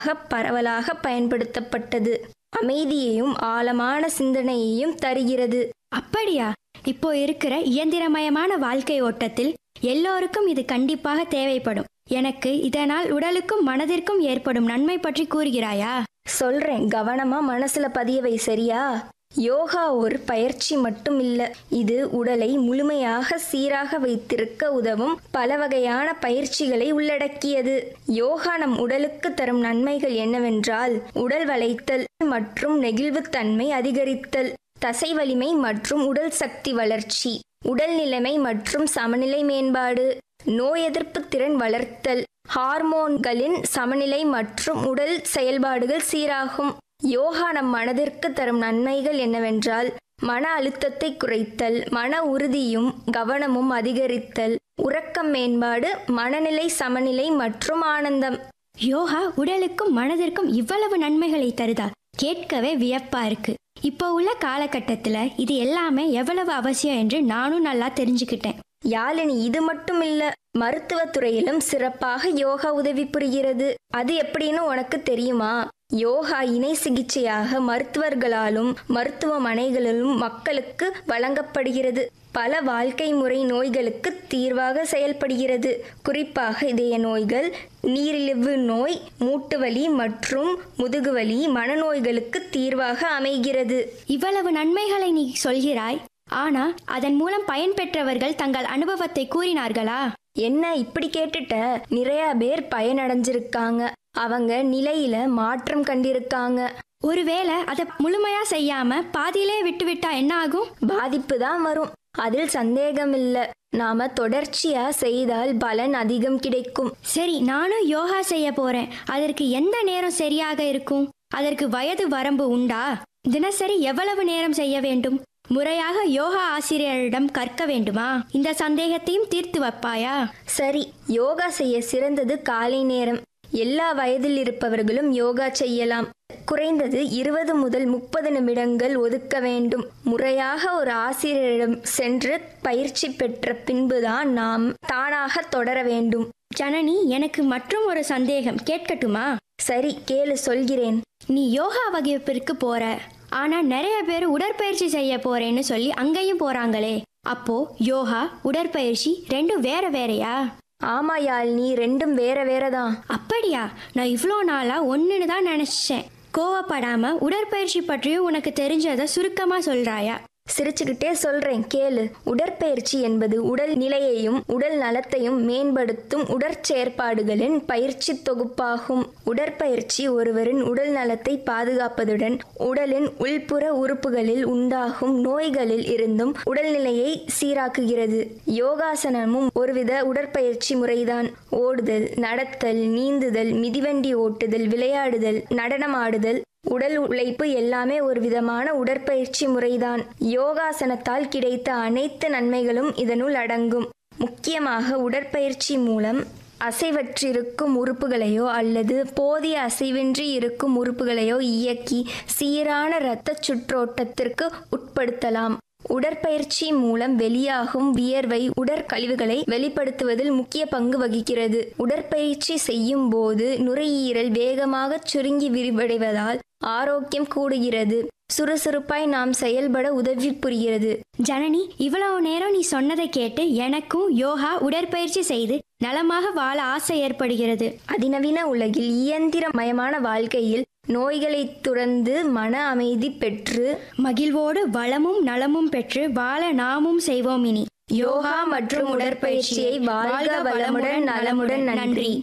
பரவலாக பயன்படுத்தப்பட்டது. அமைதியையும் ஆழமான சிந்தனையையும் தருகிறது. அப்படியா? இப்போ இருக்கிற இயந்திரமயமான வாழ்க்கை ஓட்டத்தில் எல்லோருக்கும் இது கண்டிப்பாக தேவைப்படும். எனக்கு இதனால் உடலுக்கும் மனதிற்கும் ஏற்படும் நன்மை பற்றி கூறுகிறாயா? சொல்றேன், கவனமா மனசுல பதியவை, சரியா? யோகா ஒரு பயிற்சி மட்டும் இல்ல, இது உடலை முழுமையாக சீராக வைத்திருக்க உதவும் பல வகையான பயிற்சிகளை உள்ளடக்கியது. யோகா நம் உடலுக்கு தரும் நன்மைகள் என்னவென்றால், உடல் வளைத்தல் மற்றும் நெகிழ்வுத்தன்மை அதிகரித்தல், தசை வலிமை மற்றும் உடல் சக்தி வளர்ச்சி, உடல் நிலைமை மற்றும் சமநிலை மேம்பாடு, நோய் எதிர்ப்பு திறன் வளர்த்தல், ஹார்மோன்களின் சமநிலை மற்றும் உடல் செயல்பாடுகள் சீராகும். யோகா நம் மனதிற்கு தரும் நன்மைகள் என்னவென்றால், மன அழுத்தத்தை குறைத்தல், மன உறுதியும் கவனமும் அதிகரித்தல், உறக்கம் மேம்பாடு, மனநிலை சமநிலை மற்றும் ஆனந்தம். யோகா உடலுக்கும் மனதிற்கும் இவ்வளவு நன்மைகளை தருதா? கேட்கவே வியப்பா இருக்கு. இப்போ உள்ள காலகட்டத்துல இது எல்லாமே எவ்வளவு அவசியம் என்று நானும் நல்லா தெரிஞ்சுக்கிட்டேன். யாழினி, இது மட்டும் இல்ல, மருத்துவத்துறையிலும் சிறப்பாக யோகா உதவி புரிகிறது. அது எப்படின்னு உனக்கு தெரியுமா? யோகா இணை சிகிச்சையாக மருத்துவர்களாலும் மருத்துவமனைகளிலும் மக்களுக்கு வழங்கப்படுகிறது. பல வாழ்க்கை முறை நோய்களுக்கு தீர்வாக செயல்படுகிறது. குறிப்பாக இதய நோய்கள், நீரிழிவு நோய், மூட்டுவலி மற்றும் முதுகுவலி, மனநோய்களுக்கு தீர்வாக அமைகிறது. இவ்வளவு நன்மைகளை நீ சொல்கிறாய், ஆனா அதன் மூலம் பயன்பெற்றவர்கள் தங்கள் அனுபவத்தை கூறினார்களா? என்ன இப்படி கேட்டுட்ட? நிறைய பேர் பயனடைஞ்சிருக்காங்க. அவங்க நிலையில மாற்றம் கண்டிருக்காங்க. ஒருவேளை அதை முழுமையா செய்யாம பாதியிலே விட்டுவிட்டா என்ன ஆகும்? பாதிப்பு தான் வரும், அதில் சந்தேகம் இல்ல. நாம தொடர்ச்சியா செய்தால் பலன் அதிகம் கிடைக்கும். சரி, நானும் யோகா செய்ய போறேன். அதற்கு எந்த நேரம் சரியாக இருக்கும்? அதற்கு வயது வரம்பு உண்டா? தினசரி எவ்வளவு நேரம் செய்ய வேண்டும்? முறையாக யோகா ஆசிரியரிடம் கற்க வேண்டுமா? இந்த சந்தேகத்தையும் தீர்த்து வைப்பாயா? சரி, யோகா செய்ய சிறந்தது காலை நேரம். எல்லா வயதில் இருப்பவர்களும் யோகா செய்யலாம். குறைந்தது 20 முதல் 30 நிமிடங்கள் ஒதுக்க வேண்டும். முறையாக ஒரு ஆசிரியரிடம் சென்று பயிற்சி பெற்ற பின்புதான் நாம் தானாக தொடர வேண்டும். ஜனனி, எனக்கு மற்றும் ஒரு சந்தேகம் கேட்கட்டுமா? சரி கேளு, சொல்கிறேன். நீ யோகா வகுப்பிற்கு போற, ஆனா நிறைய பேர் உடற்பயிற்சி செய்ய போறேன்னு சொல்லி அங்கேயும் போறாங்களே. அப்போ யோகா உடற்பயிற்சி ரெண்டும் வேற வேறையா? ஆமா யாழினி, ரெண்டும் வேற வேறதான். அப்படியா? நான் இவ்வளோ நாளா ஒன்றுன்னு தான் நினைச்சேன். கோவப்படாம உடற்பயிற்சி பற்றியும் உனக்கு தெரிஞ்சதை சுருக்கமா சொல்றாயா? சிரிச்சுக்கிட்டே சொல்றேன், கேளு. உடற்பயிற்சி என்பது உடல் நிலையையும் உடல் நலத்தையும் மேம்படுத்தும் உடற்செயற்பாடுகளின் பயிற்சி தொகுப்பாகும். உடற்பயிற்சி ஒருவரின் உடல் நலத்தை பாதுகாப்பதுடன் உடலின் உள்புற உறுப்புகளில் உண்டாகும் நோய்களில் இருந்தும் உடல்நிலையை சீராக்குகிறது. யோகாசனமும் ஒருவித உடற்பயிற்சி முறைதான். ஓடுதல், நடத்தல், நீந்துதல், மிதிவண்டி ஓட்டுதல், விளையாடுதல், நடனமாடுதல், உடல் உழைப்பு எல்லாமே ஒரு விதமான உடற்பயிற்சி முறைதான். யோகாசனத்தால் கிடைத்த அனைத்து நன்மைகளும் இதனுள் அடங்கும். முக்கியமாக உடற்பயிற்சி மூலம் அசைவற்றிருக்கும் உறுப்புகளையோ அல்லது போதிய அசைவின்றி இருக்கும் உறுப்புகளையோ இயக்கி சீரான இரத்த சுற்றோட்டத்திற்கு உட்படுத்தலாம். உடற்பயிற்சி மூலம் வெளியாகும் வியர்வை உடற்கழிவுகளை வெளிப்படுத்துவதில் முக்கிய பங்கு வகிக்கிறது. உடற்பயிற்சி செய்யும் போது நுரையீரல் வேகமாக சுருங்கி விரிவடைவதால் ஆரோக்கியம் கூடுகிறது. சுறுசுறுப்பாய் நாம் செயல்பட உதவி புரிகிறது. ஜனனி, இவ்வளவு நேரம் நீ சொன்னதை கேட்டு எனக்கும் யோகா உடற்பயிற்சி செய்து நலமாக வாழ ஆசை ஏற்படுகிறது. அதிநவீன உலகில் இயந்திரமயமான வாழ்க்கையில் நோய்களை துறந்து மன அமைதி பெற்று மகிழ்வோடு வளமும் நலமும் பெற்று வாழ நாமும் செய்வோம். இனி யோகா மற்றும் உடற்பயிற்சியை வாழ்க வளமுடன் நலமுடன். நன்றி.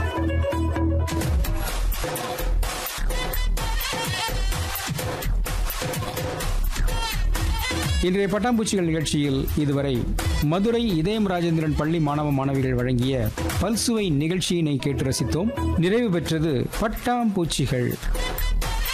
இன்றைய பட்டாம்பூச்சிகள் நிகழ்ச்சியில் இதுவரை மதுரை இதயம் ராஜேந்திரன் பள்ளி மாணவ மாணவிகள் வழங்கிய பல்சுவை நிகழ்ச்சியினை கேட்டு ரசித்தோம். நிறைவு பெற்றது பட்டாம்பூச்சிகள்.